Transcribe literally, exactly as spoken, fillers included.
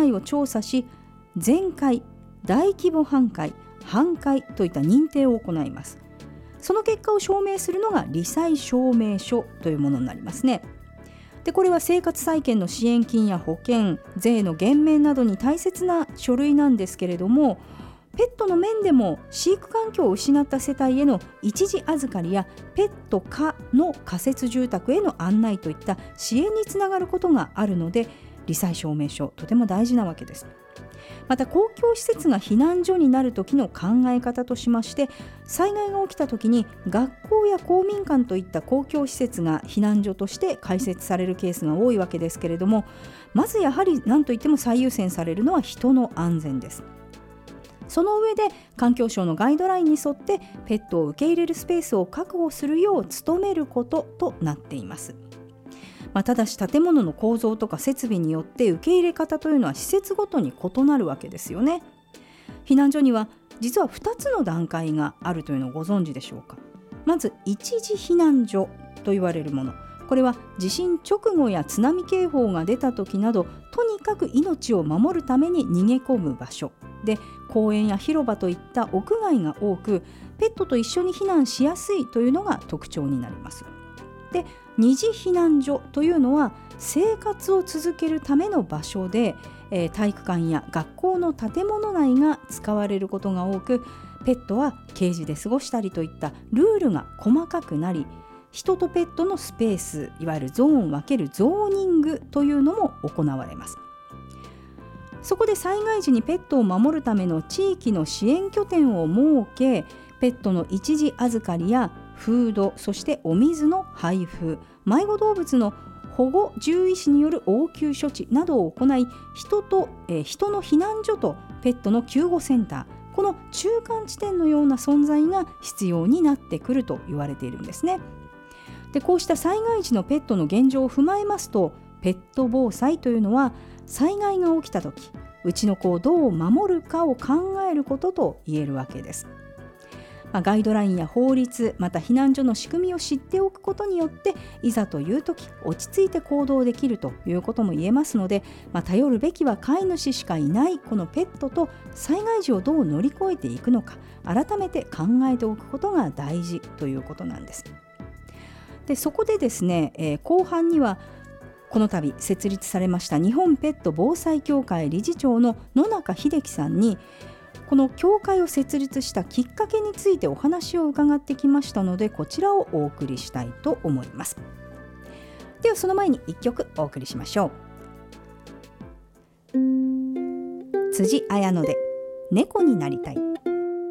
内を調査し、全壊、大規模半壊、半壊といった認定を行います。その結果を証明するのが罹災証明書というものになりますね。でこれは生活再建の支援金や保険、税の減免などに大切な書類なんですけれども、ペットの面でも飼育環境を失った世帯への一時預かりやペット可の仮設住宅への案内といった支援につながることがあるので、罹災証明書とても大事なわけです。また公共施設が避難所になる時の考え方としまして、災害が起きた時に学校や公民館といった公共施設が避難所として開設されるケースが多いわけですけれども、まずやはり何といっても最優先されるのは人の安全です。その上で環境省のガイドラインに沿ってペットを受け入れるスペースを確保するよう努めることとなっています。まあ、ただし建物の構造とか設備によって受け入れ方というのは施設ごとに異なるわけですよね。避難所には実はふたつの段階があるというのをご存知でしょうか。まず一時避難所と言われるもの、これは地震直後や津波警報が出た時など、とにかく命を守るために逃げ込む場所で、公園や広場といった屋外が多く、ペットと一緒に避難しやすいというのが特徴になります。で、二次避難所というのは生活を続けるための場所で、えー、体育館や学校の建物内が使われることが多く、ペットはケージで過ごしたりといったルールが細かくなり、人とペットのスペース、いわゆるゾーンを分けるゾーニングというのも行われます。そこで災害時にペットを守るための地域の支援拠点を設け、ペットの一時預かりやフード、そしてお水の配布、迷子動物の保護獣医師による応急処置などを行い、人と、えー、人の避難所とペットの救護センター、この中間地点のような存在が必要になってくると言われているんですね。でこうした災害時のペットの現状を踏まえますと、ペット防災というのは災害が起きたとき、うちの子をどう守るかを考えることと言えるわけです。まあ、ガイドラインや法律、また避難所の仕組みを知っておくことによって、いざというとき落ち着いて行動できるということも言えますので、まあ、頼るべきは飼い主しかいないこのペットと災害時をどう乗り越えていくのか、改めて考えておくことが大事ということなんです。でそこでですね、えー、後半にはこの度設立されました日本ペット防災協会理事長の野中秀樹さんに、この協会を設立したきっかけについてお話を伺ってきましたので、こちらをお送りしたいと思います。ではその前にいっきょくお送りしましょう。辻彩乃で猫になりたい。